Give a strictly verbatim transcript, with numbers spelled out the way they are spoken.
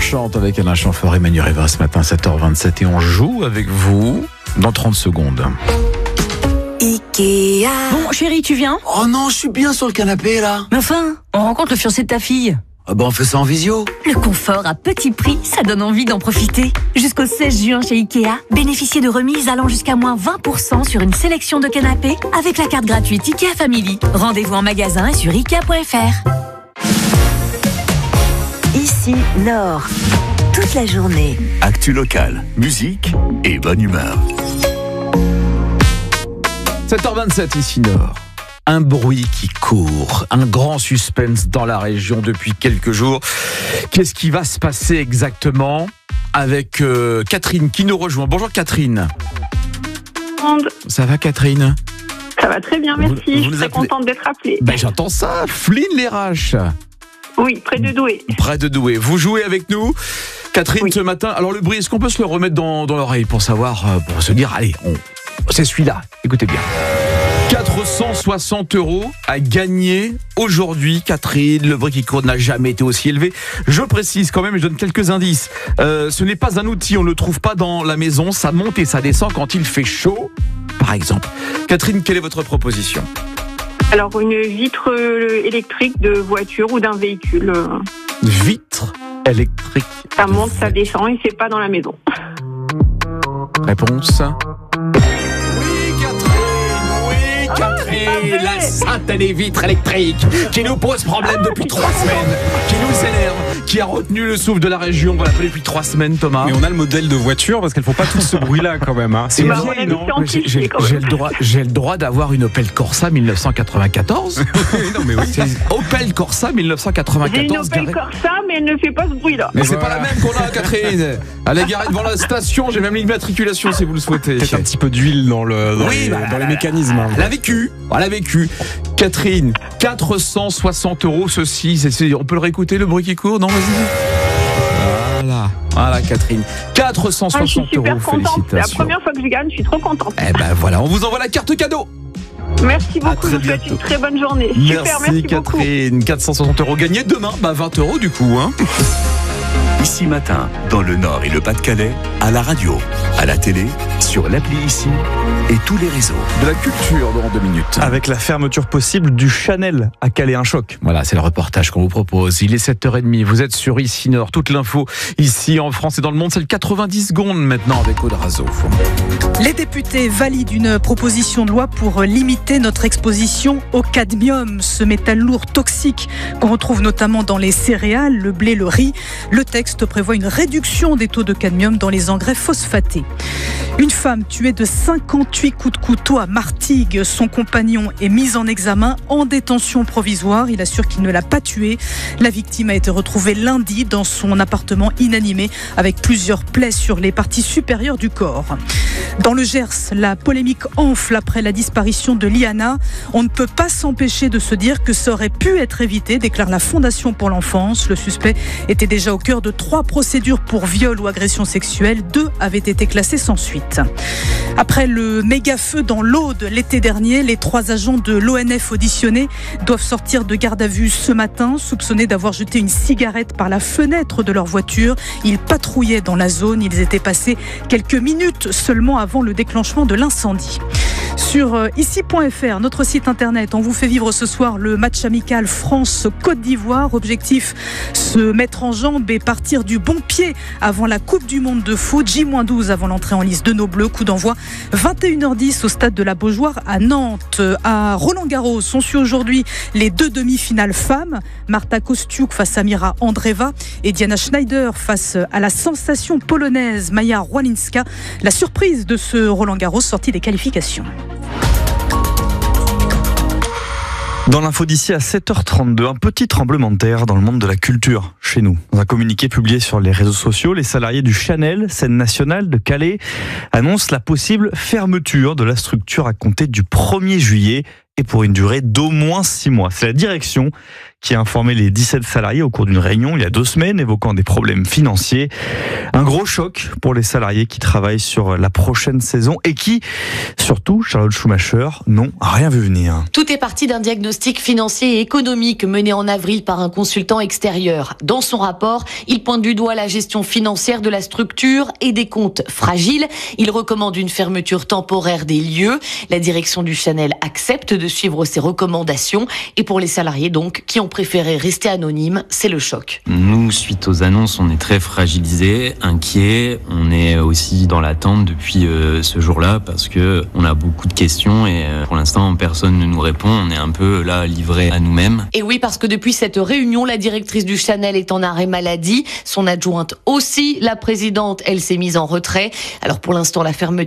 chante avec Alain Chamfort et Manu Reva ce matin, sept heures vingt-sept, et on joue avec vous dans trente secondes. Ikea. Bon, chérie, tu viens ? Oh non, je suis bien sur le canapé là. Mais enfin, on rencontre le fiancé de ta fille. Ah bah on fait ça en visio. Le confort à petit prix, ça donne envie d'en profiter. Jusqu'au seize juin chez Ikea, bénéficiez de remises allant jusqu'à moins vingt pour cent sur une sélection de canapés avec la carte gratuite Ikea Family. Rendez-vous en magasin et sur ikea point f r. Ici, Nord. Toute la journée. Actu locale, musique et bonne humeur. sept heures vingt-sept ici Nord. Un bruit qui court, un grand suspense dans la région depuis quelques jours. Qu'est-ce qui va se passer exactement avec euh, Catherine qui nous rejoint. Bonjour Catherine. Ça va Catherine ? Ça va très bien, merci. Vous, vous je suis très appelez... contente d'être appelée. Ben, j'entends ça, Flynn les Raches. Oui, près de Douai. Près de Douai. Vous jouez avec nous Catherine, oui. Ce matin. Alors le bruit, est-ce qu'on peut se le remettre dans, dans l'oreille pour savoir, pour se dire, allez, on... c'est celui-là, écoutez bien. quatre cent soixante euros à gagner aujourd'hui, Catherine. Le bruit qui court n'a jamais été aussi élevé. Je précise quand même, je donne quelques indices. Euh, ce n'est pas un outil, on ne le trouve pas dans la maison. Ça monte et ça descend quand il fait chaud, par exemple. Catherine, quelle est votre proposition ? Alors, une vitre électrique de voiture ou d'un véhicule. Vitre électrique. Ça monte, ça descend et c'est pas dans la maison. Réponse ? Catherine, la sainte des vitres électriques qui nous pose problème depuis trois semaines, qui nous énerve, qui a retenu le souffle de la région, on va l'appeler depuis trois semaines, Thomas. Mais on a le modèle de voiture parce qu'elles font pas tout ce bruit-là quand même. Hein. C'est bah, vieille, non j'ai, j'ai, j'ai, le droit, j'ai le droit d'avoir une Opel Corsa dix-neuf cent quatre-vingt-quatorze. Non mais oui. C'est Opel Corsa dix-neuf cent quatre-vingt-quatorze. J'ai une Opel Corsa, mais elle ne fait pas ce bruit-là. Mais c'est voilà. Pas la même qu'on a, Catherine. Elle est garée devant la station, j'ai même l'immatriculation si vous le souhaitez. Peut-être un petit peu d'huile dans, le, dans, oui, les, bah, dans les mécanismes. Hein. Elle a vécu, elle a vécu. Catherine, quatre cent soixante euros, ceci, c'est, c'est, on peut le réécouter, le bruit qui court, non, vas-y. Voilà, voilà Catherine, quatre cent soixante ah, euros, félicitations. C'est la première fois que je gagne, je suis trop contente. Eh ben voilà, on vous envoie la carte cadeau. Merci beaucoup, je vous souhaite une très bonne journée. Merci, Super, merci Catherine, beaucoup. quatre cent soixante euros gagnés demain, bah vingt euros du coup, hein. Ici Matin, dans le Nord et le Pas-de-Calais, à la radio, à la télé, sur l'appli Ici et tous les réseaux. De la culture dans deux minutes. Avec la fermeture possible du Chanel à Calais, un choc. Voilà, c'est le reportage qu'on vous propose. Il est sept heures trente, vous êtes sur Ici Nord. Toute l'info ici en France et dans le monde, c'est le quatre-vingt-dix secondes maintenant avec Aude Razo. Les députés valident une proposition de loi pour limiter notre exposition au cadmium, ce métal lourd toxique qu'on retrouve notamment dans les céréales, le blé, le riz. Le texte prévoit une réduction des taux de cadmium dans les engrais phosphatés. Une femme tuée de cinquante-huit coups de couteau à Martigues. Son compagnon est mis en examen en détention provisoire. Il assure qu'il ne l'a pas tuée. La victime a été retrouvée lundi dans son appartement inanimé avec plusieurs plaies sur les parties supérieures du corps. Dans le Gers, la polémique enfle après la disparition de Liana. On ne peut pas s'empêcher de se dire que ça aurait pu être évité, déclare la Fondation pour l'enfance. Le suspect était déjà au cœur de trois procédures pour viol ou agression sexuelle. Deux avaient été classées sans suite. Après le méga feu dans l'Aude l'été dernier, les trois agents de l'O N F auditionnés doivent sortir de garde à vue ce matin, soupçonnés d'avoir jeté une cigarette par la fenêtre de leur voiture. Ils patrouillaient dans la zone. Ils étaient passés quelques minutes seulement avant le déclenchement de l'incendie. Sur ici point f r, notre site internet, on vous fait vivre ce soir le match amical France-Côte d'Ivoire. Objectif, se mettre en jambe et partir du bon pied avant la Coupe du Monde de foot. J douze avant l'entrée en lice de nos Bleus. Coup d'envoi vingt et une heures dix au stade de la Beaujoire à Nantes. À Roland-Garros, on suit aujourd'hui les deux demi-finales femmes. Marta Kostiuk face à Mira Andreeva et Diana Schneider face à la sensation polonaise Maja Rwalinska. La surprise de ce Roland-Garros sorti des qualifications. Dans l'info d'ici à sept heures trente-deux, un petit tremblement de terre dans le monde de la culture chez nous. Dans un communiqué publié sur les réseaux sociaux, les salariés du Chanel, scène nationale de Calais, annoncent la possible fermeture de la structure à compter du premier juillet et pour une durée d'au moins six mois. C'est la direction qui a informé les dix-sept salariés au cours d'une réunion il y a deux semaines, évoquant des problèmes financiers. Un gros choc pour les salariés qui travaillent sur la prochaine saison et qui, surtout, Charlotte Schumacher, n'ont rien vu venir. Tout est parti d'un diagnostic financier et économique mené en avril par un consultant extérieur. Dans son rapport, il pointe du doigt la gestion financière de la structure et des comptes fragiles. Il recommande une fermeture temporaire des lieux. La direction du Chanel accepte de suivre ses recommandations. Et pour les salariés donc, qui ont préféré rester anonymes, c'est le choc. Nous, suite aux annonces, on est très fragilisés, inquiets. On est aussi dans l'attente depuis euh, ce jour-là parce que on a beaucoup de questions et euh, pour l'instant, personne ne nous répond. On est un peu là livrés à nous-mêmes. Et oui, parce que depuis cette réunion, la directrice du Chanel est en arrêt maladie. Son adjointe aussi. La présidente, elle s'est mise en retrait. Alors pour l'instant, la fermeture